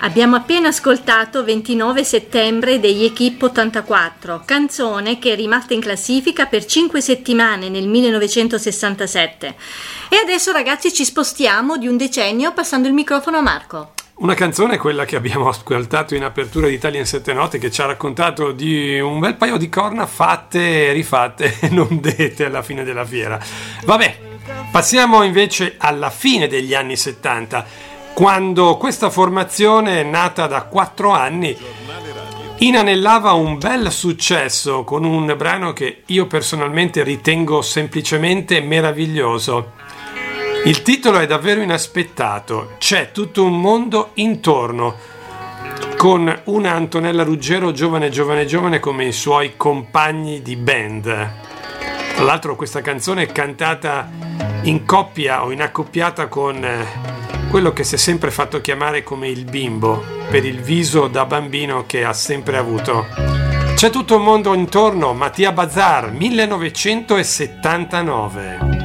Abbiamo appena ascoltato 29 settembre degli Equipe 84, canzone che è rimasta in classifica per 5 settimane nel 1967. E adesso ragazzi ci spostiamo di un decennio passando il microfono a Marco. Una canzone è quella che abbiamo ascoltato in apertura di Italia in 7 note, che ci ha raccontato di un bel paio di corna fatte e rifatte e non dette alla fine della fiera. Vabbè, passiamo invece alla fine degli anni 70, quando questa formazione, nata da 4 anni, inanellava un bel successo con un brano che io personalmente ritengo semplicemente meraviglioso. Il titolo è davvero inaspettato, C'è tutto un mondo intorno, con una Antonella Ruggero giovane come i suoi compagni di band. Tra l'altro questa canzone è cantata in coppia o in accoppiata con quello che si è sempre fatto chiamare come il bimbo, per il viso da bambino che ha sempre avuto. C'è tutto un mondo intorno, Mattia Bazar, 1979.